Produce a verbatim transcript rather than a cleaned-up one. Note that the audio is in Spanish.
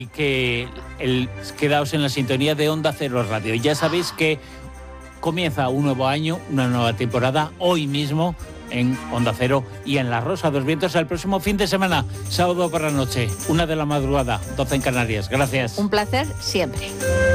Y que el, quedaos en la sintonía de Onda Cero Radio. Ya sabéis que comienza un nuevo año, una nueva temporada, hoy mismo en Onda Cero y en La Rosa de los Vientos el próximo fin de semana, sábado por la noche, una de la madrugada, doce en Canarias. Gracias. Un placer siempre.